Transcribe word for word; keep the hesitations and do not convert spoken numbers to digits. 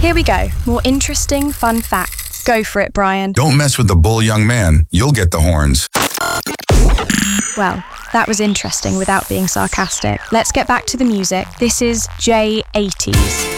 Here we go. More interesting, fun facts. Go for it, Brian. Don't mess with the bull, young man. You'll get the horns. Well, that was interesting without being sarcastic. Let's get back to the music. This is J eighties.